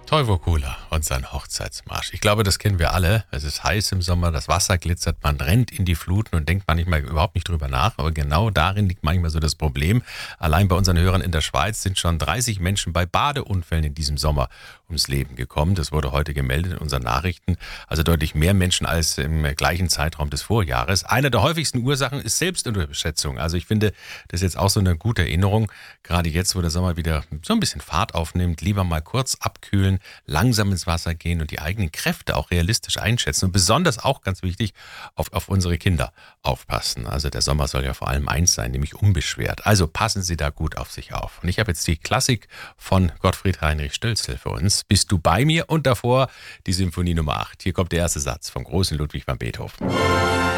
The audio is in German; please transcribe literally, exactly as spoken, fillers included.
Toivo Kula und sein Hochzeitsmarsch. Ich glaube, das kennen wir alle. Es ist heiß im Sommer, das Wasser glitzert, man rennt in die Fluten und denkt manchmal überhaupt nicht drüber nach. Aber genau darin liegt manchmal so das Problem. Allein bei unseren Hörern in der Schweiz sind schon dreißig Menschen bei Badeunfällen in diesem Sommer ums Leben gekommen. Das wurde heute gemeldet in unseren Nachrichten. Also deutlich mehr Menschen als im gleichen Zeitraum des Vorjahres. Eine der häufigsten Ursachen ist Selbstunterschätzung. Also ich finde, das ist jetzt auch so eine gute Erinnerung. Gerade jetzt, wo der Sommer wieder so ein bisschen Fahrt aufnimmt, lieber mal kurz abkühlen, langsam ins Wasser gehen und die eigenen Kräfte auch realistisch einschätzen. Und besonders auch ganz wichtig, auf, auf unsere Kinder aufpassen. Also der Sommer soll ja vor allem eins sein, nämlich unbeschwert. Also passen Sie da gut auf sich auf. Und ich habe jetzt die Klassik von Gottfried Heinrich Stölzl für uns. Bist du bei mir? Und davor die Symphonie Nummer acht. Hier kommt der erste Satz vom großen Ludwig van Beethoven.